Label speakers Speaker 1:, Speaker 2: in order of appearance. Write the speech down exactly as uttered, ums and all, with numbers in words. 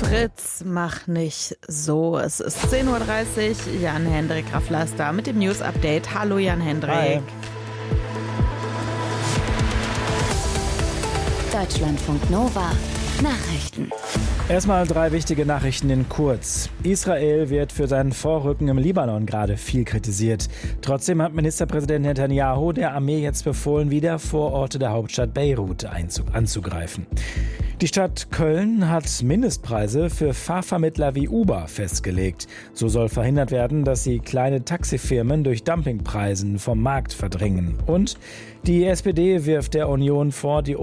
Speaker 1: Fritz, mach nicht so. Es ist zehn Uhr dreißig. Jan-Hendrik Graffler ist da mit dem News-Update. Hallo Jan-Hendrik.
Speaker 2: Hi.
Speaker 3: Deutschlandfunk Nova. Nachrichten.
Speaker 2: Erstmal drei wichtige Nachrichten in kurz. Israel wird für sein Vorrücken im Libanon gerade viel kritisiert. Trotzdem hat Ministerpräsident Netanyahu der Armee jetzt befohlen, wieder Vororte der Hauptstadt Beirut anzugreifen. Die Stadt Köln hat Mindestpreise für Fahrvermittler wie Uber festgelegt. So soll verhindert werden, dass sie kleine Taxifirmen durch Dumpingpreisen vom Markt verdrängen. Und die S P D wirft der Union vor, die